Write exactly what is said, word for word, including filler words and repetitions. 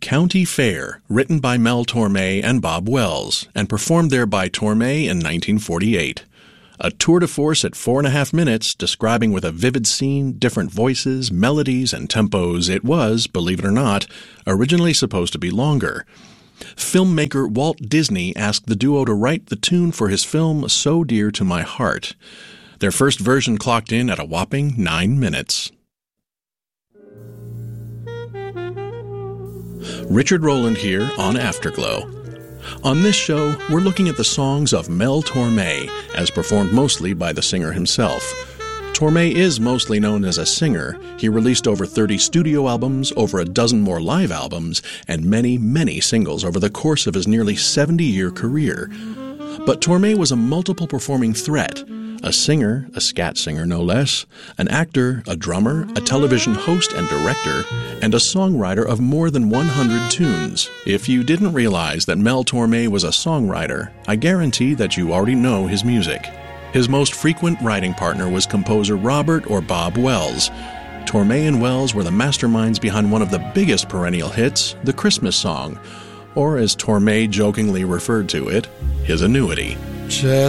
County Fair, written by Mel Torme and Bob Wells, and performed there by Torme in nineteen forty-eight. A tour de force at four and a half minutes, describing with a vivid scene, different voices, melodies, and tempos, it was, believe it or not, originally supposed to be longer. Filmmaker Walt Disney asked the duo to write the tune for his film So Dear to My Heart. Their first version clocked in at a whopping nine minutes. Richard Rowland here on Afterglow. On this show, we're looking at the songs of Mel Torme, as performed mostly by the singer himself. Torme is mostly known as a singer. He released over thirty studio albums, over a dozen more live albums, and many, many singles over the course of his nearly seventy-year career. But Torme was a multiple performing threat. A singer, a scat singer no less, an actor, a drummer, a television host and director, and a songwriter of more than one hundred tunes. If you didn't realize that Mel Torme was a songwriter, I guarantee that you already know his music. His most frequent writing partner was composer Robert or Bob Wells. Torme and Wells were the masterminds behind one of the biggest perennial hits, the Christmas song, or as Torme jokingly referred to it, his annuity. Chestnuts